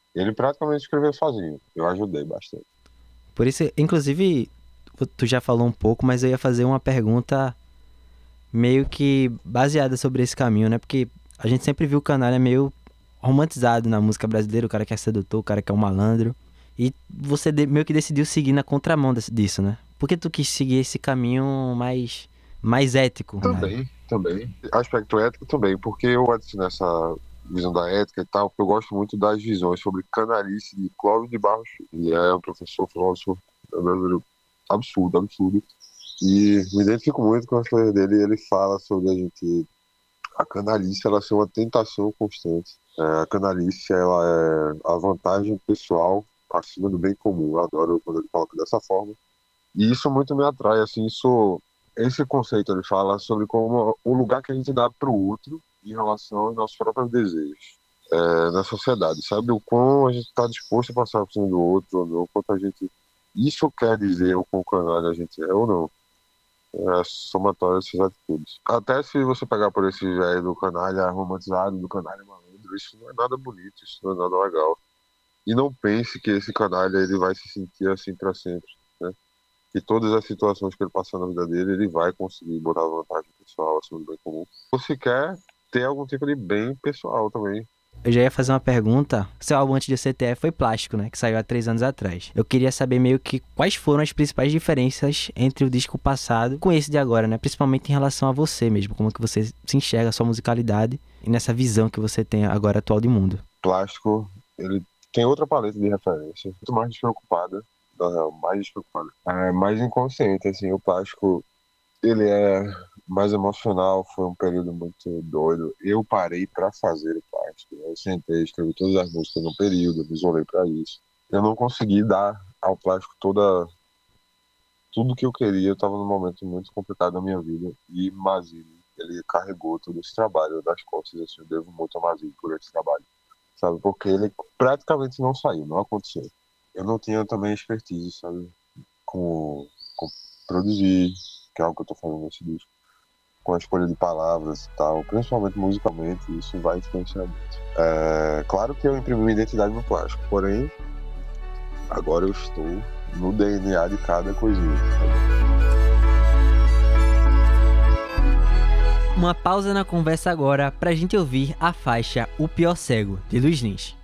Ele praticamente escreveu sozinho. Eu ajudei bastante. Por isso, inclusive, tu já falou um pouco, mas eu ia fazer uma pergunta meio que baseada sobre esse caminho, né? Porque a gente sempre viu o Canalha meio romantizado na música brasileira, o cara que é sedutor, o cara que é um malandro. E você meio que decidiu seguir na contramão disso, né? Por que tu quis seguir esse caminho mais ético, né? Também. Aspecto ético também, porque eu adiciono essa visão da ética e tal, porque eu gosto muito das visões sobre canalice de Clóvis de Barros. Ele é um professor, filósofo brasileiro absurdo, absurdo. E me identifico muito com as coisas dele. Ele fala sobre a canalice, ela ser uma tentação constante. A canalice, ela é a vantagem pessoal acima do bem comum. Eu adoro quando ele coloca dessa forma. E isso muito me atrai, assim, esse conceito ele fala sobre como o lugar que a gente dá para o outro em relação aos nossos próprios desejos na sociedade, sabe? O quão a gente está disposto a passar por cima do outro ou não, o quanto a gente. Isso quer dizer o quão canalha a gente é ou não. É a somatória dessas atitudes. Até se você pegar por esse velho do canalha romantizado, do canalha malandro, isso não é nada bonito, isso não é nada legal. E não pense que esse canalha ele vai se sentir assim para sempre, né? Que todas as situações que ele passar na vida dele, ele vai conseguir botar vantagem pessoal acima do bem comum. Ou se quer ter algum tipo de bem pessoal também. Eu já ia fazer uma pergunta. Seu álbum antes de CTF foi Plástico, né? Que saiu há 3 anos atrás. Eu queria saber meio que quais foram as principais diferenças entre o disco passado com esse de agora, né? Principalmente em relação a você mesmo. Como que você se enxerga a sua musicalidade e nessa visão que você tem agora atual de mundo. Plástico, ele tem outra paleta de referência, muito mais despreocupada, na real, mais despreocupada. É mais inconsciente, assim, o plástico, ele é mais emocional, foi um período muito doido. Eu parei para fazer o plástico, eu sentei, escrevi todas as músicas no período, me isolei para isso. Eu não consegui dar ao plástico tudo que eu queria, eu estava num momento muito complicado da minha vida, e Mazili, ele carregou todo esse trabalho das costas, assim, eu devo muito a Mazili por esse trabalho, sabe? Porque ele praticamente não saiu, não aconteceu. Eu não tinha também expertise, sabe? Com produzir, que é algo que eu tô falando nesse disco, com a escolha de palavras e tal, principalmente musicalmente, isso vai influenciar muito. Claro que eu imprimi minha identidade no plástico, porém, agora eu estou no DNA de cada coisinha, sabe? Uma pausa na conversa agora pra gente ouvir a faixa O Pior Cego, de Luiz Lins.